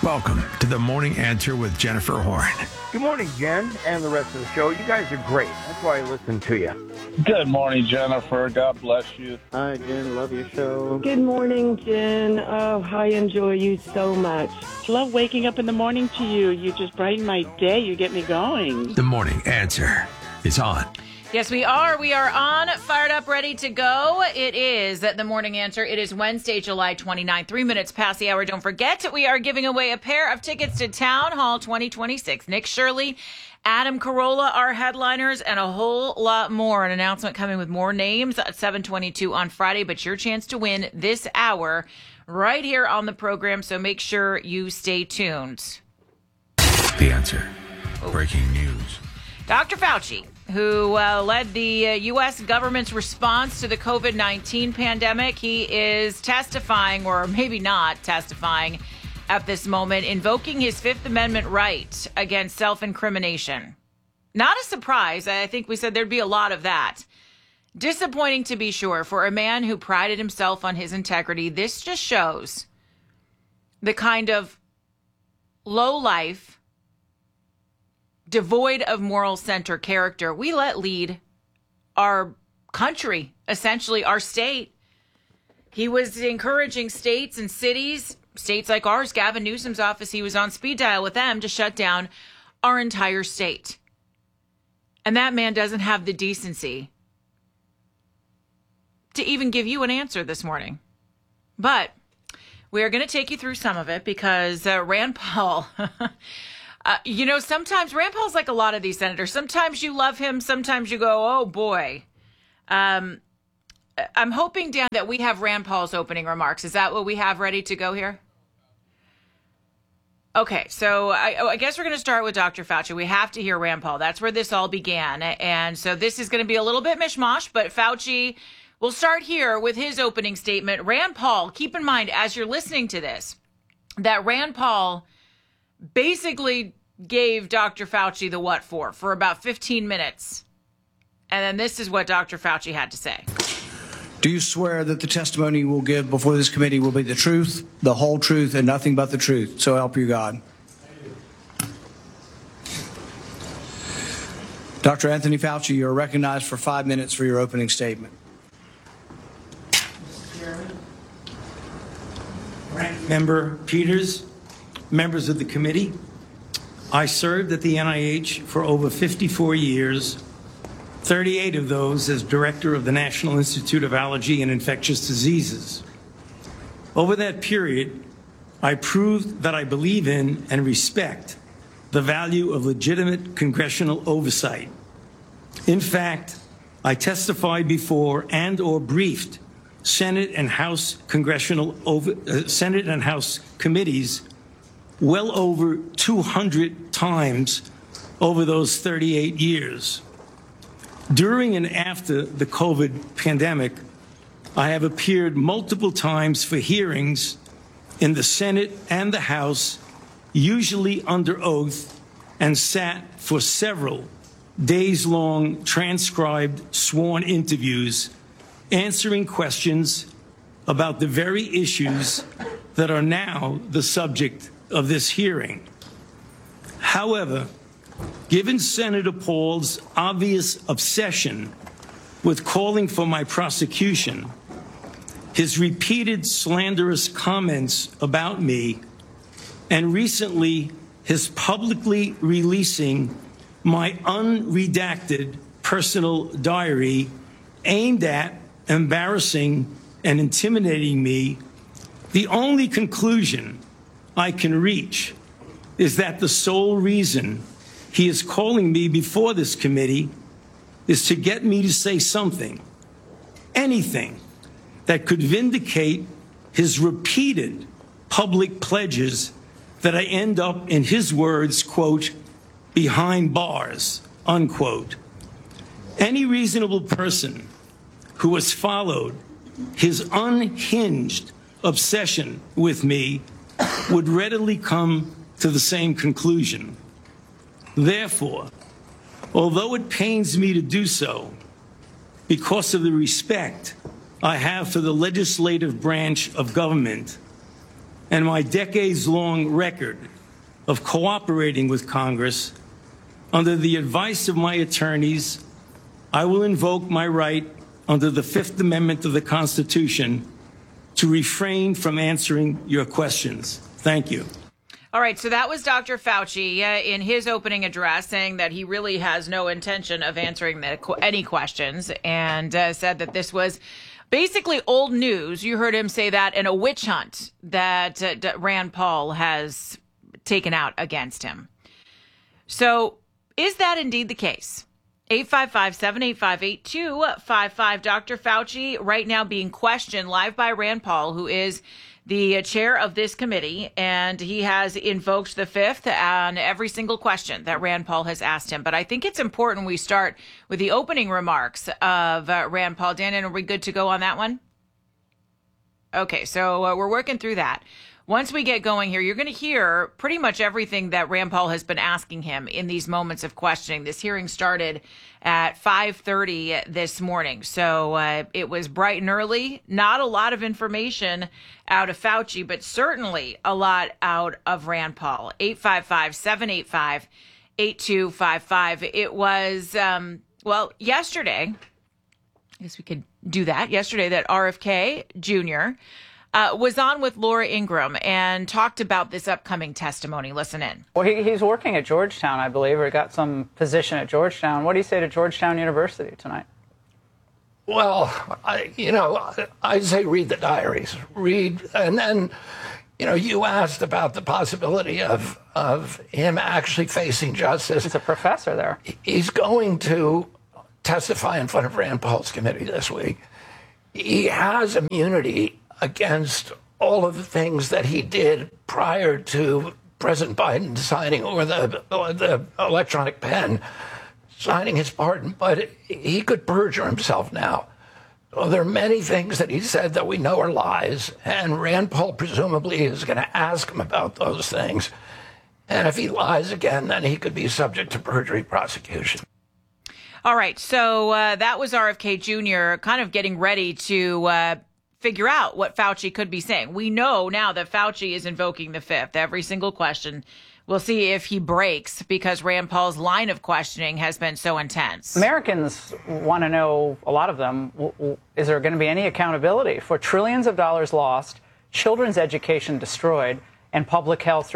Welcome to the Morning Answer with Jennifer Horn. Good morning, Jen, and the rest of the show. You guys are great. That's why I listen to you. Good morning, Jennifer. God bless you. Hi, Jen. Love your show. Good morning, Jen. Oh, I enjoy you so much. Love waking up in the morning to you. You just brighten my day. You get me going. The Morning Answer is on. Yes, we are. We are on, fired up, ready to go. It is the Morning Answer. It is Wednesday, July 29th, 3 minutes past the hour. Don't forget, we are giving away a pair of tickets to Town Hall 2026. Nick Shirley, Adam Carolla, our headliners, and a whole lot more. An announcement coming with more names at 7:22 on Friday, but your chance to win this hour right here on the program, so make sure you stay tuned. The Answer. Breaking news. Dr. Fauci, who led the U.S. government's response to the COVID-19 pandemic. He is testifying, or maybe not testifying at this moment, invoking his Fifth Amendment right against self-incrimination. Not a surprise. I think we said there'd be a lot of that. Disappointing, to be sure, for a man who prided himself on his integrity. This just shows the kind of low life, devoid of moral center character we let lead our country, essentially our state. He was encouraging states and cities, states like ours, Gavin Newsom's office, he was on speed dial with them to shut down our entire state. And that man doesn't have the decency to even give you an answer this morning. But we are going to take you through some of it because Rand Paul... sometimes Rand Paul's like a lot of these senators. Sometimes you love him. Sometimes you go, oh, boy. I'm hoping, Dan, that we have Rand Paul's opening remarks. Is that what we have ready to go here? Okay, so I guess we're going to start with Dr. Fauci. We have to hear Rand Paul. That's where this all began. And so this is going to be a little bit mishmash, but Fauci will start here with his opening statement. Rand Paul, keep in mind, as you're listening to this, that Rand Paul basically gave Dr. Fauci the what for about 15 minutes. And then this is what Dr. Fauci had to say. Do you swear that the testimony you will give before this committee will be the truth, the whole truth, and nothing but the truth? So help you God. Dr. Anthony Fauci, you are recognized for 5 minutes for your opening statement. Mr. Chairman, Ranking Member Peters, members of the committee, I served at the NIH for over 54 years, 38 of those as director of the National Institute of Allergy and Infectious Diseases. Over that period, I proved that I believe in and respect the value of legitimate congressional oversight. In fact, I testified before and or briefed Senate and House Senate and House committees well over 200 times over those 38 years. During and after the COVID pandemic, I have appeared multiple times for hearings in the Senate and the House, usually under oath, and sat for several days-long transcribed sworn interviews answering questions about the very issues that are now the subject of this hearing. However, given Senator Paul's obvious obsession with calling for my prosecution, his repeated slanderous comments about me, and recently his publicly releasing my unredacted personal diary aimed at embarrassing and intimidating me, the only conclusion I can reach is that the sole reason he is calling me before this committee is to get me to say something, anything, that could vindicate his repeated public pledges that I end up, in his words, quote, behind bars, unquote. Any reasonable person who has followed his unhinged obsession with me would readily come to the same conclusion. Therefore, although it pains me to do so, because of the respect I have for the legislative branch of government, and my decades-long record of cooperating with Congress, under the advice of my attorneys, I will invoke my right under the Fifth Amendment of the Constitution to refrain from answering your questions. Thank you. All right, so that was Dr. Fauci in his opening address saying that he really has no intention of answering any questions, and said that this was basically old news. You heard him say that, and a witch hunt that Rand Paul has taken out against him. So is that indeed the case? 855-785-8255. Dr. Fauci right now being questioned live by Rand Paul, who is the chair of this committee, and he has invoked the Fifth on every single question that Rand Paul has asked him. But I think it's important we start with the opening remarks of Rand Paul. Dan, are we good to go on that one? Okay, so we're working through that. Once we get going here, you're going to hear pretty much everything that Rand Paul has been asking him in these moments of questioning. This hearing started at 5:30 this morning, so it was bright and early. Not a lot of information out of Fauci, but certainly a lot out of Rand Paul. 855-785-8255. It was, yesterday, I guess we could do that, yesterday that RFK Jr., was on with Laura Ingraham and talked about this upcoming testimony. Listen in. Well, he's working at Georgetown, I believe, or got some position at Georgetown. What do you say to Georgetown University tonight? Well, I say read the diaries. Read, and then, you asked about the possibility of him actually facing justice. He's a professor there. He's going to testify in front of Rand Paul's committee this week. He has immunity against all of the things that he did prior to President Biden signing, or the electronic pen signing his pardon, but he could perjure himself now. So there are many things that he said that we know are lies, and Rand Paul presumably is going to ask him about those things. And if he lies again, then he could be subject to perjury prosecution. All right, so that was RFK Jr. kind of getting ready to figure out what Fauci could be saying. We know now that Fauci is invoking the Fifth. Every single question. We'll see if he breaks, because Rand Paul's line of questioning has been so intense. Americans want to know, a lot of them, is there going to be any accountability for trillions of dollars lost, children's education destroyed, and public health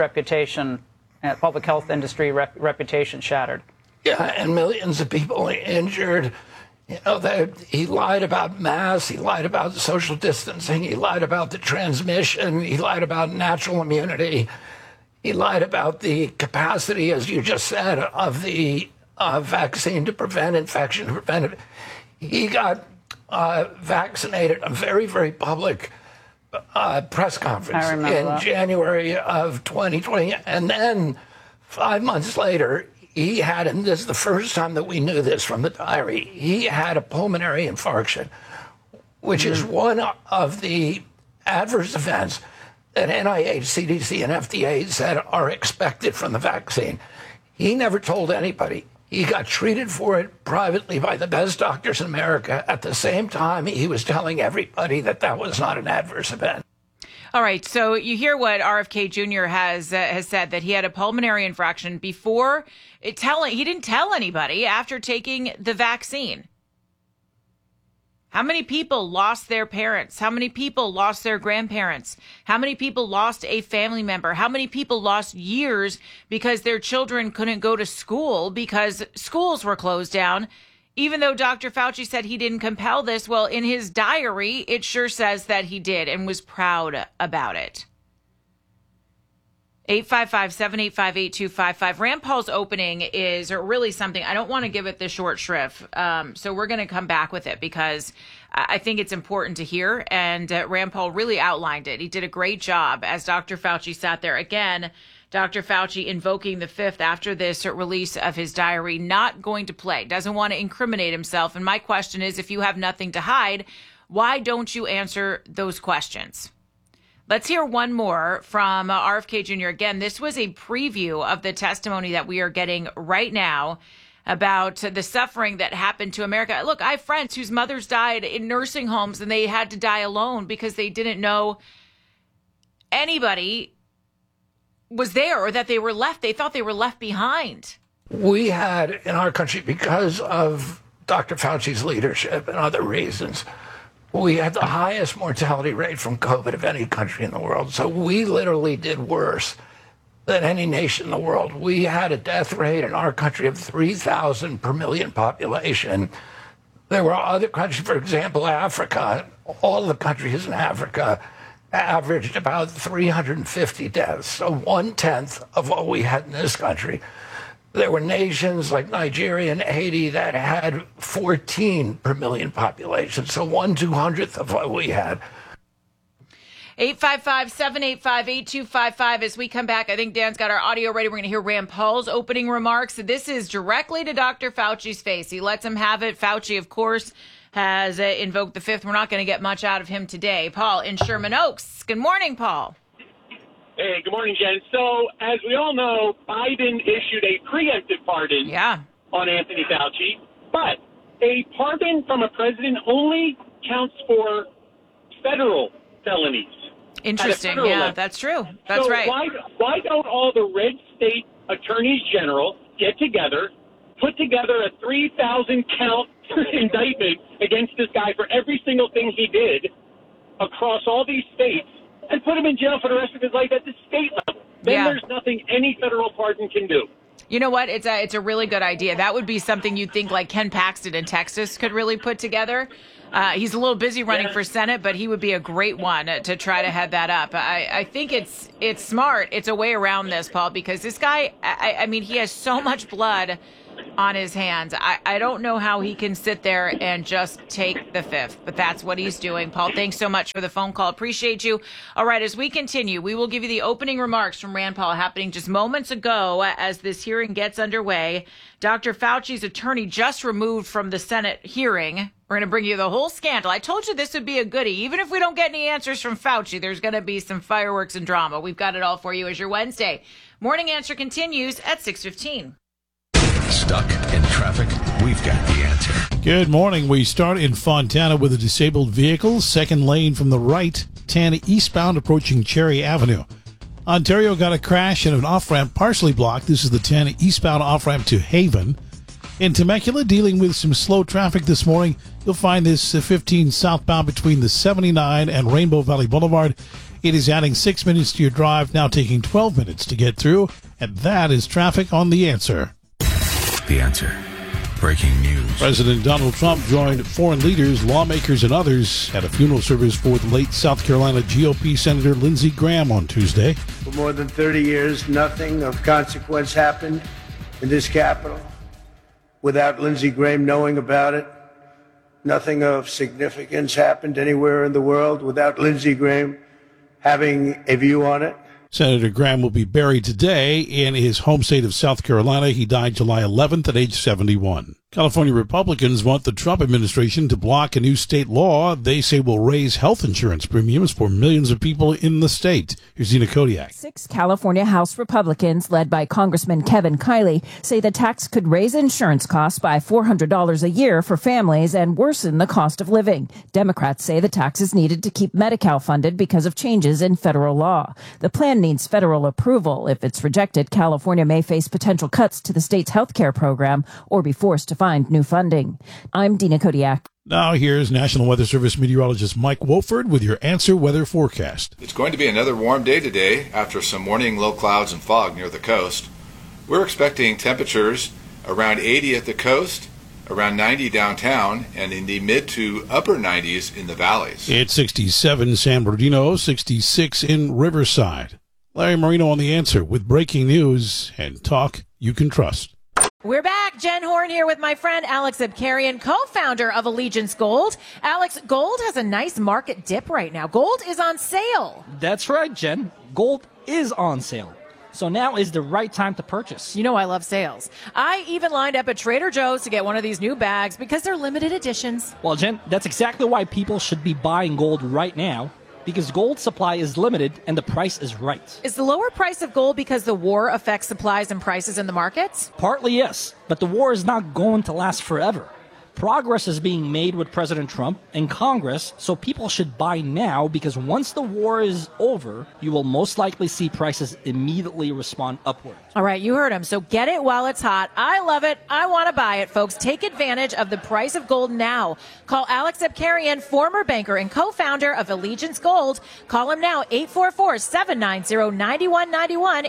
industry reputation shattered? Yeah, and millions of people injured. He lied about masks, he lied about social distancing, he lied about the transmission, he lied about natural immunity, he lied about the capacity, as you just said, of the vaccine to prevent infection, to prevent it. He got vaccinated at a very, very public press conference in January of 2020, and then 5 months later, he had, and this is the first time that we knew this from the diary, he had a pulmonary infarction, which is one of the adverse events that NIH, CDC, and FDA said are expected from the vaccine. He never told anybody. He got treated for it privately by the best doctors in America. At the same time, he was telling everybody that that was not an adverse event. All right, so you hear what RFK Jr. has said, that he had a pulmonary infraction before he didn't tell anybody after taking the vaccine. How many people lost their parents? How many people lost their grandparents? How many people lost a family member? How many people lost years because their children couldn't go to school because schools were closed down? Even though Dr. Fauci said he didn't compel this, well, in his diary, it sure says that he did and was proud about it. 855-785-8255. Rand Paul's opening is really something. I don't want to give it the short shrift, so we're going to come back with it because I think it's important to hear, and Rand Paul really outlined it. He did a great job as Dr. Fauci sat there. Again, Dr. Fauci invoking the Fifth after this release of his diary, not going to play, doesn't want to incriminate himself. And my question is, if you have nothing to hide, why don't you answer those questions? Let's hear one more from RFK Jr. Again, this was a preview of the testimony that we are getting right now about the suffering that happened to America. Look, I have friends whose mothers died in nursing homes and they had to die alone because they didn't know anybody was there or that they were left. They thought they were left behind. We had in our country, because of Dr. Fauci's leadership and other reasons, we had the highest mortality rate from COVID of any country in the world. So we literally did worse than any nation in the world. We had a death rate in our country of 3,000 per million population. There were other countries, for example, Africa. All the countries in Africa averaged about 350 deaths, so 1/10 of what we had in this country. There were nations like Nigeria and Haiti that had 14 per million population, so 1/200th of what we had. 855-785-8255. As we come back, I think Dan's got our audio ready. We're going to hear Rand Paul's opening remarks. This is directly to Dr. Fauci's face. He lets him have it. Fauci, of course, has invoked the fifth. We're not going to get much out of him today. Paul in Sherman Oaks. Good morning, Paul. Hey, good morning, Jen. So, as we all know, Biden issued a preemptive pardon on Anthony Fauci, but a pardon from a president only counts for federal felonies. Interesting. Yeah, level. That's true. That's so right. Why don't all the red state attorneys general get together, put together a 3,000 count indictment against this guy for every single thing he did across all these states, and put him in jail for the rest of his life at the state level? Then there's nothing any federal pardon can do. You know what? It's a really good idea. That would be something you'd think like Ken Paxton in Texas could really put together. He's a little busy running for Senate, but he would be a great one to try to head that up. I think it's smart. It's a way around this, Paul, because this guy, I mean, he has so much blood on his hands. I don't know how he can sit there and just take the fifth, but that's what he's doing. Paul, thanks so much for the phone call. Appreciate you. All right, as we continue, we will give you the opening remarks from Rand Paul happening just moments ago as this hearing gets underway. Dr. Fauci's attorney just removed from the Senate hearing. We're going to bring you the whole scandal. I told you this would be a goodie. Even if we don't get any answers from Fauci, there's going to be some fireworks and drama. We've got it all for you as your Wednesday. Morning Answer continues at 6:15. Stuck in traffic? We've got the answer. Good morning. We start in Fontana with a disabled vehicle, second lane from the right, 10 eastbound approaching Cherry Avenue. Ontario got a crash and an off-ramp partially blocked. This is the 10 eastbound off-ramp to Haven. In Temecula, dealing with some slow traffic this morning, you'll find this 15 southbound between the 79 and Rainbow Valley Boulevard. It is adding 6 minutes to your drive, now taking 12 minutes to get through. And that is traffic on The Answer. The Answer. Breaking news. President Donald Trump joined foreign leaders, lawmakers, and others at a funeral service for the late South Carolina GOP Senator Lindsey Graham on Tuesday. For more than 30 years, nothing of consequence happened in this Capitol without Lindsey Graham knowing about it. Nothing of significance happened anywhere in the world without Lindsey Graham having a view on it. Senator Graham will be buried today in his home state of South Carolina. He died July 11th at age 71. California Republicans want the Trump administration to block a new state law they say will raise health insurance premiums for millions of people in the state. Here's Zena Kodiak. 6 California House Republicans, led by Congressman Kevin Kiley, say the tax could raise insurance costs by $400 a year for families and worsen the cost of living. Democrats say the tax is needed to keep Medi-Cal funded because of changes in federal law. The plan needs federal approval. If it's rejected, California may face potential cuts to the state's health care program or be forced to find new funding. I'm Dina Kodiak. Now here's National Weather Service meteorologist Mike Wolford with your Answer weather forecast. It's going to be another warm day today after some morning low clouds and fog near the coast. We're expecting temperatures around 80 at the coast, around 90 downtown, and in the mid to upper 90s in the valleys. It's 67 San Bernardino, 66 in Riverside. Larry Marino on The Answer with breaking news and talk you can trust. We're back. Jen Horn here with my friend Alex Abkarian, co-founder of Allegiance Gold. Alex, gold has a nice market dip right now. Gold is on sale. That's right, Jen. Gold is on sale. So now is the right time to purchase. You know I love sales. I even lined up at Trader Joe's to get one of these new bags because they're limited editions. Well, Jen, that's exactly why people should be buying gold right now. Because gold supply is limited and the price is right. Is the lower price of gold because the war affects supplies and prices in the markets? Partly, yes. But the war is not going to last forever. Progress is being made with President Trump and Congress, so people should buy now because once the war is over, you will most likely see prices immediately respond upward. All right, you heard him. So get it while it's hot. I love it. I want to buy it, folks. Take advantage of the price of gold now. Call Alex Abkarian, former banker and co-founder of Allegiance Gold. Call him now, 844-790-9191,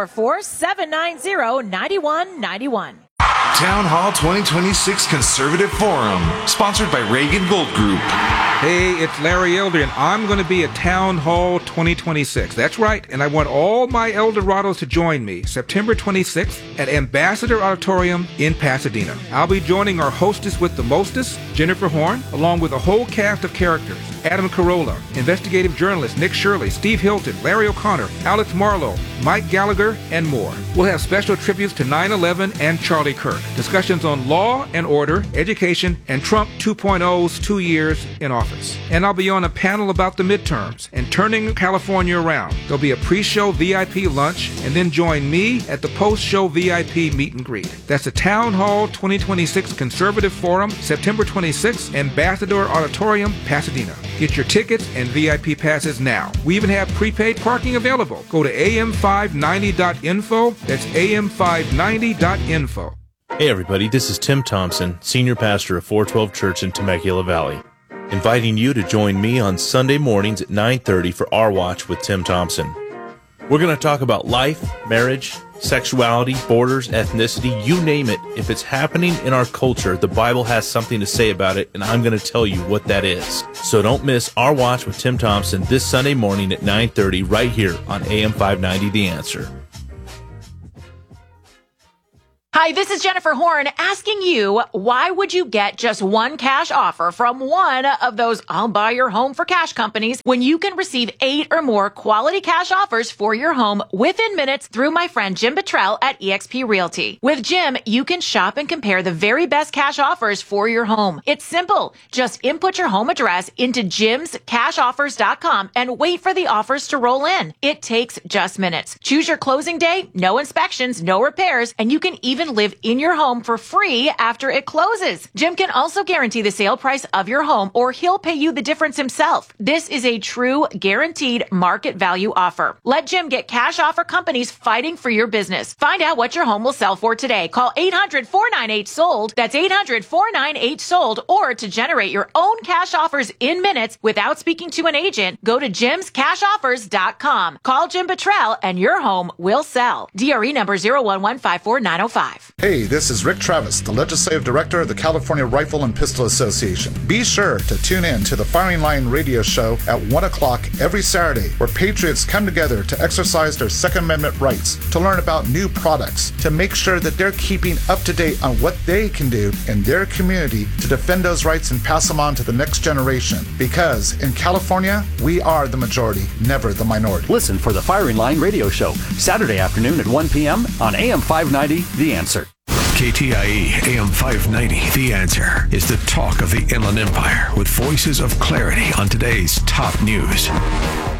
844-790-9191. Town Hall 2026 Conservative Forum, sponsored by Reagan Gold Group. Hey, it's Larry Elder, and I'm going to be at Town Hall 2026. That's right, and I want all my Eldorados to join me September 26th at Ambassador Auditorium in Pasadena. I'll be joining our hostess with the mostest, Jennifer Horn, along with a whole cast of characters. Adam Carolla, investigative journalist Nick Shirley, Steve Hilton, Larry O'Connor, Alex Marlowe, Mike Gallagher, and more. We'll have special tributes to 9/11 and Charlie Kirk, discussions on law and order, education, and Trump 2.0's 2 years in office. And I'll be on a panel about the midterms and turning California around. There'll be a pre-show VIP lunch, and then join me at the post-show VIP meet and greet. That's the Town Hall 2026 Conservative Forum, September 26th, Ambassador Auditorium, Pasadena. Get your tickets and VIP passes now. We even have prepaid parking available. Go to am590.info. That's am590.info. Hey everybody, this is Tim Thompson, Senior Pastor of 412 Church in Temecula Valley, inviting you to join me on Sunday mornings at 9:30 for Our Watch with Tim Thompson. We're going to talk about life, marriage, sexuality, borders, ethnicity, you name it. If it's happening in our culture, the Bible has something to say about it, and I'm going to tell you what that is. So don't miss Our Watch with Tim Thompson this Sunday morning at 9:30 right here on AM 590 The Answer. Hi, this is Jennifer Horn asking you, why would you get just one cash offer from one of those I'll buy your home for cash companies when you can receive 8 or more quality cash offers for your home within minutes through my friend Jim Bottrell at eXp Realty. With Jim, you can shop and compare the very best cash offers for your home. It's simple. Just input your home address into jimscashoffers.com and wait for the offers to roll in. It takes just minutes. Choose your closing day, no inspections, no repairs, and you can even live in your home for free after it closes. Jim can also guarantee the sale price of your home, or he'll pay you the difference himself. This is a true guaranteed market value offer. Let Jim get cash offer companies fighting for your business. Find out what your home will sell for today. Call 800-498-SOLD. That's 800-498-SOLD. Or to generate your own cash offers in minutes without speaking to an agent, go to jimscashoffers.com. Call Jim Bottrell and your home will sell. DRE number 01154-905. Hey, this is Rick Travis, the Legislative Director of the California Rifle and Pistol Association. Be sure to tune in to the Firing Line radio show at 1 o'clock every Saturday, where patriots come together to exercise their Second Amendment rights, to learn about new products, to make sure that they're keeping up to date on what they can do in their community to defend those rights and pass them on to the next generation. Because in California, we are the majority, never the minority. Listen for the Firing Line radio show, Saturday afternoon at 1 p.m. on AM 590, The Answer. KTIE AM 590, The Answer, is the talk of the Inland Empire with voices of clarity on today's top news.